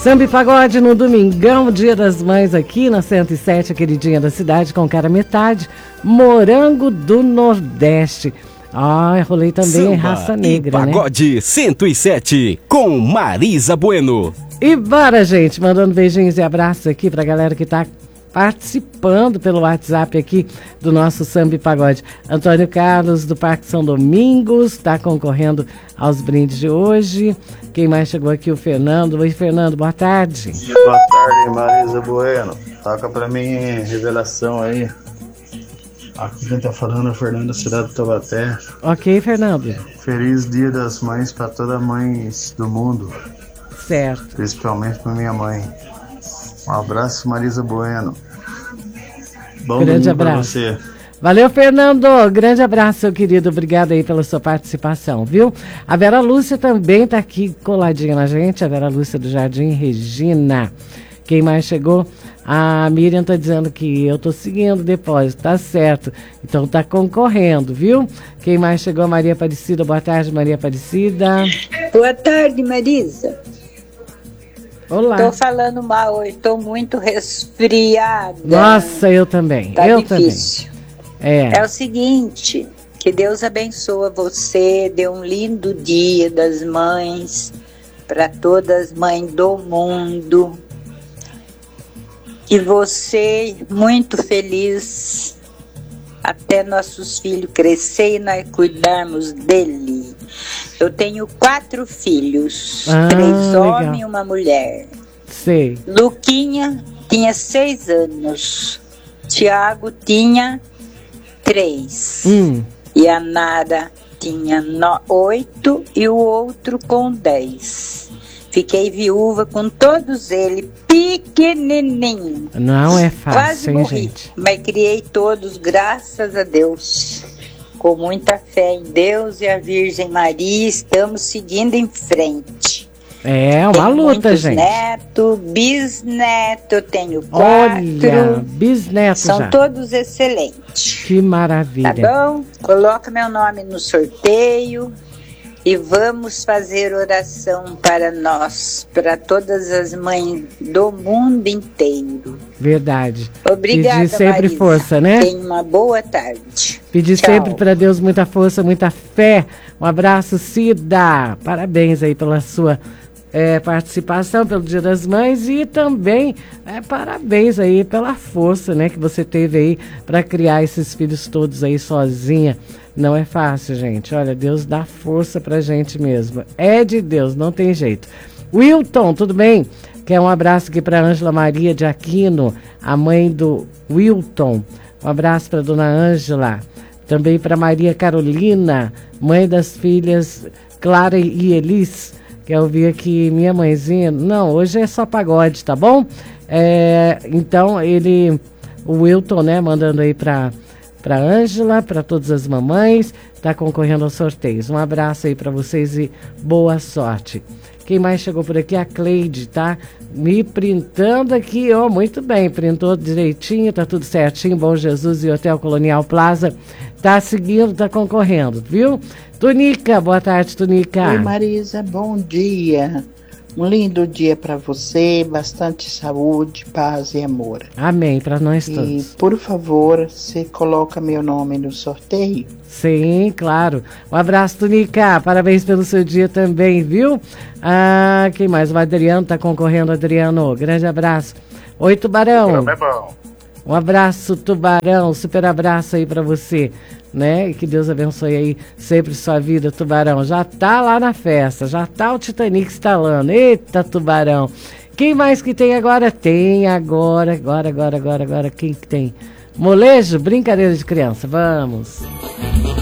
Samba e pagode no domingão, Dia das Mães aqui na 107, a queridinha da cidade com cara metade, Morango do Nordeste. Rolei também Samba em Raça Negra, e pagode, né? 107 com Marisa Bueno. E bora, gente, mandando beijinhos e abraços aqui pra galera que tá participando pelo WhatsApp aqui do nosso Samba e Pagode. Antônio Carlos, do Parque São Domingos, está concorrendo aos brindes de hoje. Quem mais chegou aqui? O Fernando. Oi, Fernando, boa tarde. Boa tarde, Marisa Bueno. Toca pra mim revelação aí. Aqui quem tá falando é o Fernando, da cidade do Taubaté. Ok, Fernando. Feliz Dia das Mães pra todas as mães do mundo. Certo. Principalmente pra minha mãe. Um abraço, Marisa Bueno. Bom grande abraço. Pra você. Valeu, Fernando. Grande abraço, seu querido. Obrigado aí pela sua participação, viu? A Vera Lúcia também tá aqui coladinha na gente. A Vera Lúcia do Jardim Regina. Quem mais chegou? A Miriam tá dizendo que eu tô seguindo o depósito. Tá certo. Então tá concorrendo, viu? Quem mais chegou? Maria Aparecida. Boa tarde, Maria Aparecida. Boa tarde, Marisa. Olá. Tô falando mal hoje, tô muito resfriada. Nossa, eu também. Tá eu difícil. Também. É o seguinte, que Deus abençoe você, dê um lindo Dia das Mães para todas as mães do mundo. Que você muito feliz até nossos filhos crescer e nós cuidarmos dele. Eu tenho 4 filhos, 3 homens e uma mulher. Sei. Luquinha tinha 6 anos, Tiago tinha 3 e a Nara tinha 8 e o outro com 10. Fiquei viúva com todos eles, pequenininho. Não é fácil, quase hein, morri, gente? mas criei todos, graças a Deus. Com muita fé em Deus e a Virgem Maria, estamos seguindo em frente. É uma tenho luta, gente. Neto, bisneto, eu tenho 4. Olha, bisneto são já. todos excelentes. Que maravilha. Tá bom? Coloca meu nome no sorteio e vamos fazer oração para nós, para todas as mães do mundo inteiro. Verdade. Obrigada, Pedir sempre Marisa. força, né? Tenha uma boa tarde. Pedir Tchau. sempre para Deus muita força, muita fé. Um abraço, Cida. Parabéns aí pela sua participação, pelo Dia das Mães e também parabéns aí pela força, né, que você teve aí para criar esses filhos todos aí sozinha. Não é fácil, gente. Olha, Deus dá força pra gente mesmo. É de Deus, não tem jeito. Wilton, tudo bem? Quer um abraço aqui para Ângela Maria de Aquino, a mãe do Wilton. Um abraço para dona Ângela. Também para Maria Carolina, mãe das filhas Clara e Elis. Quer ouvir aqui minha mãezinha? Não, hoje é só pagode, tá bom? Então, o Wilton, né, mandando aí para Ângela, para todas as mamães, tá concorrendo aos sorteios. Um abraço aí para vocês e boa sorte. Quem mais chegou por aqui? A Cleide, tá? Me printando aqui, ó, muito bem, printou direitinho, tá tudo certinho. Bom Jesus e Hotel Colonial Plaza, tá seguindo, tá concorrendo, viu? Tunica, boa tarde, Tunica. Oi, Marisa, bom dia. Um lindo dia para você, bastante saúde, paz e amor. Amém, para nós todos. E, por favor, você coloca meu nome no sorteio? Sim, claro. Um abraço, Tunica. Parabéns pelo seu dia também, viu? Quem mais? O Adriano tá concorrendo, Adriano. Grande abraço. Oi, Tubarão. É bom. Um abraço, Tubarão. Super abraço aí para você, né? E que Deus abençoe aí sempre sua vida, Tubarão. Já tá lá na festa, já tá o Titanic instalando. Eita, Tubarão. Quem mais que tem agora? Tem agora. Quem que tem? Molejo, brincadeira de criança. Vamos.